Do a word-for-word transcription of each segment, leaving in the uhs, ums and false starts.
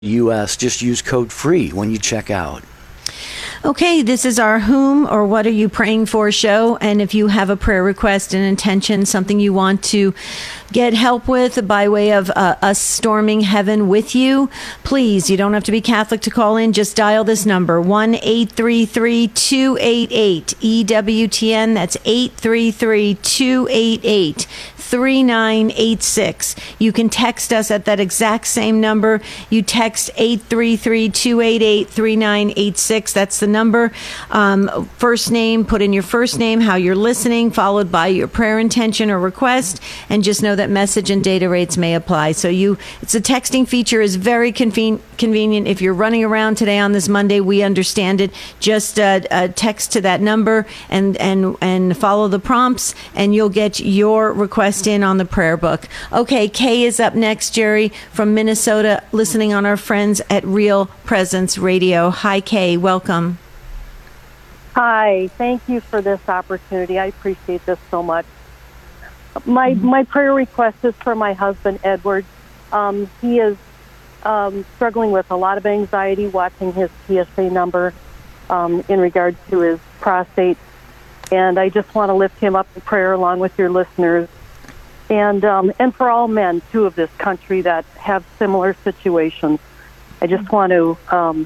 U S. Just use code FREE when you check out. Okay, this is our Whom or What Are You Praying For show. And if you have a prayer request, an intention, something you want to get help with by way of uh, us storming heaven with you, please, you don't have to be Catholic to call in. Just dial this number, one eight three three, two eight eight, E W T N. That's eight three three, two eight eight, three nine eight six. You can text us at that exact same number. You text eight three three, two eight eight, three nine eight six. That's the number. Um, first name, put in your first name, how you're listening, followed by your prayer intention or request, and just know that message and data rates may apply. So you, it's a texting feature is very conven- convenient. If you're running around today on this Monday, we understand it. Just uh, uh, text to that number and and and follow the prompts, and you'll get your request in on the prayer book. Okay, Kay is up next, Jerry, from Minnesota, listening on our friends at Real Presence Radio. Hi, Kay. Welcome. Hi. Thank you for this opportunity. I appreciate this so much. My mm-hmm. my prayer request is for my husband, Edward. Um, he is um, struggling with a lot of anxiety watching his P S A number um, in regard to his prostate. And I just want to lift him up in prayer along with your listeners. And um, and for all men, too, of this country that have similar situations. I just want to um,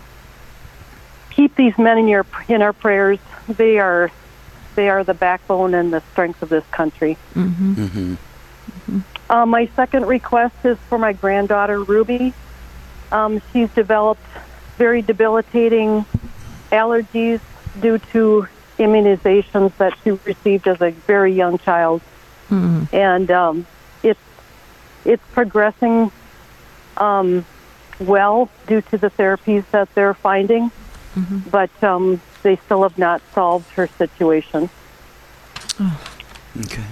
keep these men in your in our prayers. They are they are the backbone and the strength of this country. Mm-hmm. Mm-hmm. Mm-hmm. Uh, my second request is for my granddaughter, Ruby. Um, she's developed very debilitating allergies due to immunizations that she received as a very young child. Mm-hmm. And um, it's it's progressing um, well due to the therapies that they're finding, mm-hmm. but um, they still have not solved her situation. Oh. Okay.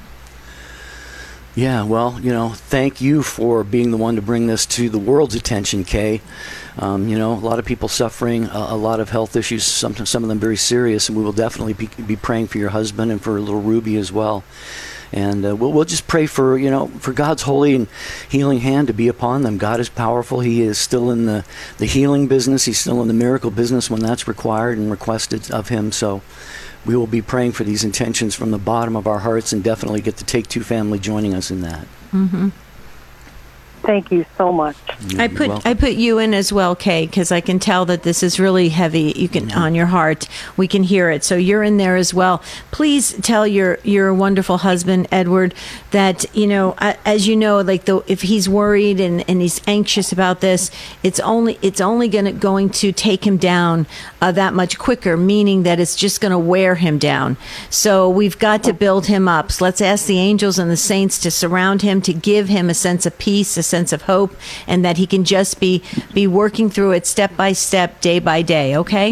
Yeah, well, you know, thank you for being the one to bring this to the world's attention, Kay. Um, you know, a lot of people suffering, a, a lot of health issues, some, some of them very serious, and we will definitely be, be praying for your husband and for little Ruby as well. And uh, we'll, we'll just pray for, you know, for God's holy and healing hand to be upon them. God is powerful. He is still in the, the healing business. He's still in the miracle business when that's required and requested of him. So we will be praying for these intentions from the bottom of our hearts and definitely get the Take Two family joining us in that. Mm-hmm. Thank you so much. You're, I put welcome. I put you in as well, Kay, because I can tell that this is really heavy. You can on your heart. We can hear it. So you're in there as well. Please tell your your wonderful husband, Edward, that you know, as you know, like the if he's worried and, and he's anxious about this, it's only it's only gonna going to take him down uh, that much quicker. Meaning that it's just going to wear him down. So we've got to build him up. So let's ask the angels and the saints to surround him, to give him a sense of peace, a sense of hope, and that he can just be be working through it step by step, day by day. Okay?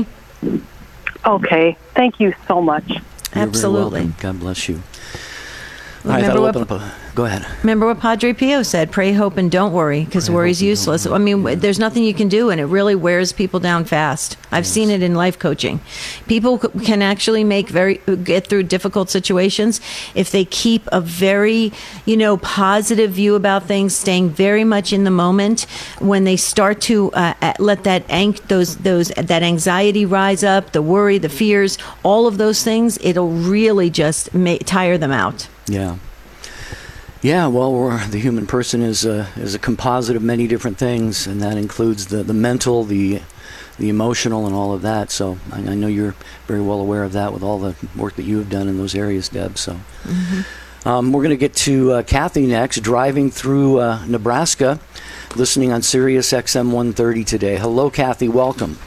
Okay. Thank you so much. You're Absolutely. very welcome. God bless you. All right, Remember that'll what- open up a, go ahead. Remember what Padre Pio said, pray, hope, and don't worry, because Pray, worry is hope, and don't useless. worry. I mean, Yeah. there's nothing you can do, and it really wears people down fast. I've Yes. seen it in life coaching. People c- can actually make very get through difficult situations if they keep a very, you know, positive view about things, staying very much in the moment. When they start to uh, uh, let that ang- those those that anxiety rise up, the worry, the fears, all of those things, it'll really just ma- tire them out. Yeah. Yeah, well, we're, the human person is a, is a composite of many different things, and that includes the, the mental, the the emotional, and all of that. So I, I know you're very well aware of that with all the work that you have done in those areas, Deb. So Mm-hmm. um, we're going to get to uh, Kathy next, driving through uh, Nebraska, listening on Sirius X M one thirty today. Hello, Kathy. Welcome.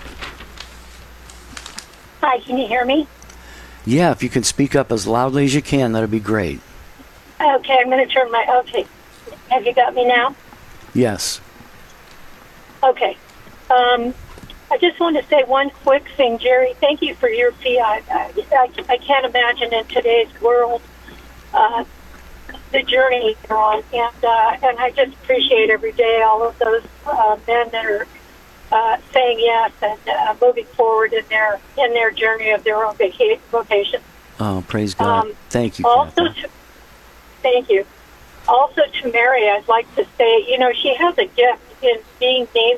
Hi, can you hear me? Yeah, if you can speak up as loudly as you can, that'd be great. Okay, I'm going to turn my... Okay. Have you got me now? Yes. Okay. Um, I just want to say one quick thing, Jerry. Thank you for your P I. I, I, I can't imagine in today's world uh, the journey you're on. And, uh, and I just appreciate every day all of those uh, men that are uh, saying yes and uh, moving forward in their in their journey of their own vaca- vocation. Oh, praise God. Um, Thank you, Also, Kathy. to, thank you. Also to Mary, I'd like to say, you know, she has a gift is being named